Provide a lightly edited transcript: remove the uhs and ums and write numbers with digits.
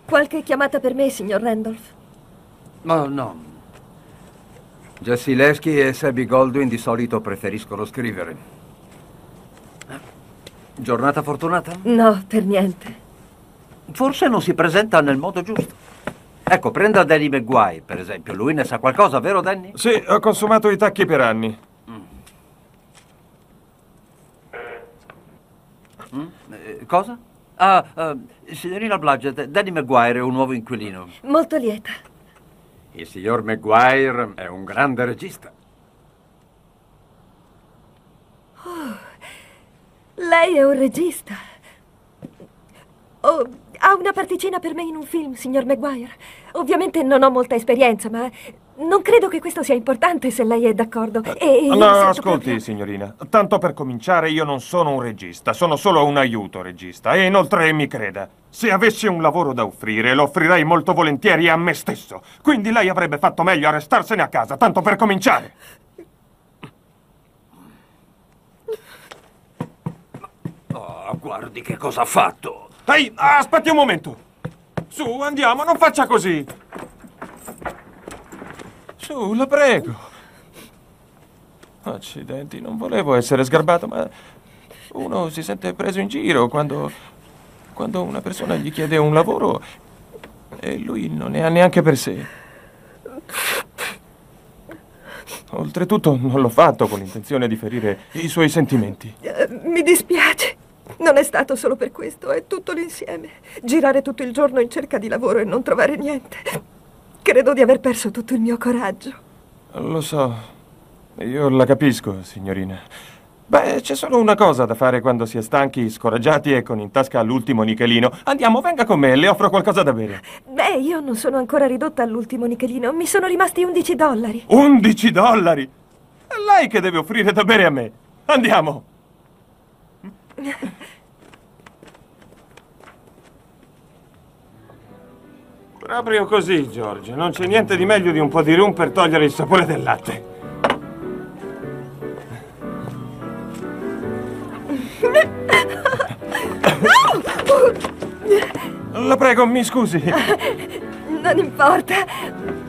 Qualche chiamata per me, signor Randolph? Oh, no. Jessie Lesky e Sabby Goldwyn di solito preferiscono scrivere. Giornata fortunata? No, per niente. Forse non si presenta nel modo giusto. Ecco, prenda Danny Maguire, per esempio. Lui ne sa qualcosa, vero Danny? Sì, ho consumato i tacchi per anni. Cosa? Signorina Blodgett, Danny Maguire è un nuovo inquilino. Molto lieta. Il signor Maguire è un grande regista. Lei è un regista. Oh, ha una particina per me in un film, signor Maguire. Ovviamente non ho molta esperienza, ma non credo che questo sia importante se lei è d'accordo. E io No, sento ascolti, proprio- signorina. Tanto per cominciare, io non sono un regista, sono solo un aiuto regista. E inoltre, mi creda, se avessi un lavoro da offrire, lo offrirei molto volentieri a me stesso. Quindi lei avrebbe fatto meglio a restarsene a casa, tanto per cominciare. Oh, guardi che cosa ha fatto. Ehi, aspetti un momento. Su, andiamo, non faccia così. Su, la prego. Accidenti, non volevo essere sgarbato, ma uno si sente preso in giro quando una persona gli chiede un lavoro e lui non ne ha neanche per sé. Oltretutto non l'ho fatto con l'intenzione di ferire i suoi sentimenti. Mi dispiace. Non è stato solo per questo, è tutto l'insieme. Girare tutto il giorno in cerca di lavoro e non trovare niente. Credo di aver perso tutto il mio coraggio. Lo so, io la capisco, signorina. Beh, c'è solo una cosa da fare quando si è stanchi, scoraggiati e con in tasca l'ultimo nichelino. Andiamo, venga con me, le offro qualcosa da bere. Beh, io non sono ancora ridotta all'ultimo nichelino. Mi sono rimasti $11. $11? È lei che deve offrire da bere a me. Andiamo. Proprio così, George. Non c'è niente di meglio di un po' di rum per togliere il sapore del latte. La prego, mi scusi. Non importa.